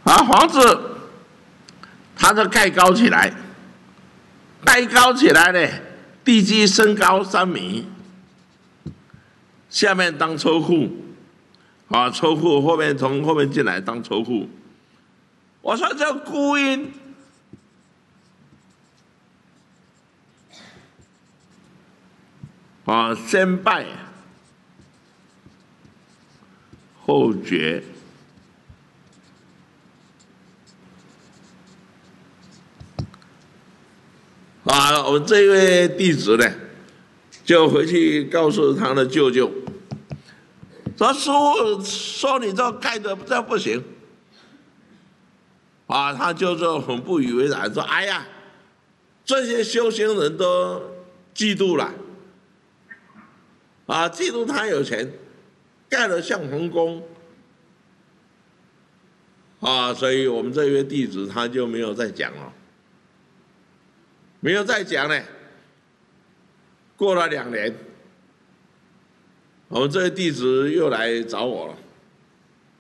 啊，房子它就盖高起来，盖高起来呢，地基升高3米，下面当车库，啊，车库从后面进来当车库。我说这故意啊，先拜后觉。啊，我们这位弟子呢，就回去告诉他的舅舅，说师父说你这盖的这不行。啊，他舅舅很不以为然，说：“哎呀，这些修行人都嫉妒了，啊，嫉妒他有钱，盖了像皇宫，啊，所以我们这位弟子他就没有再讲了，没有再讲呢。过了2年，我们这位弟子又来找我了。